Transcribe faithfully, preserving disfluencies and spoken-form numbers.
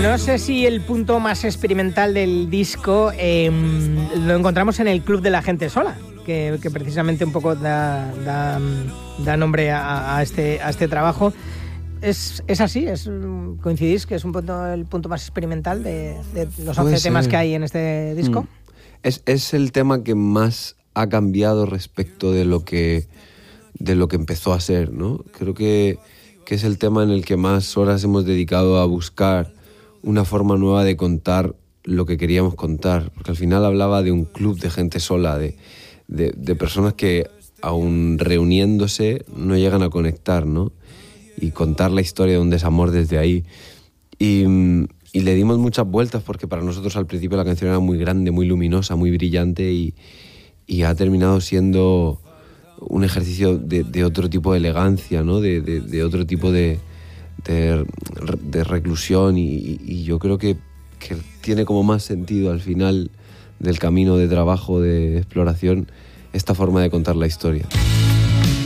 No sé si el punto más experimental del disco eh, lo encontramos en el Club de la Gente Sola, que, que precisamente un poco da, da, da nombre a, a, este, a este trabajo. ¿Es, es así? ¿Es, ¿Coincidís que es un punto, el punto más experimental de, de los once temas que hay en este disco? Mm. Es, es el tema que más ha cambiado respecto de lo que, de lo que empezó a ser, ¿no? Creo que, que es el tema en el que más horas hemos dedicado a buscar una forma nueva de contar lo que queríamos contar, porque al final hablaba de un club de gente sola, de, de, de personas que aun reuniéndose no llegan a conectar, ¿no? Y contar la historia de un desamor desde ahí. Y, y le dimos muchas vueltas porque para nosotros al principio la canción era muy grande, muy luminosa, muy brillante y, y ha terminado siendo un ejercicio de, de otro tipo de elegancia, ¿no? De, de, de otro tipo de, de, de reclusión y, y yo creo que, que tiene como más sentido al final del camino de trabajo, de exploración, esta forma de contar la historia.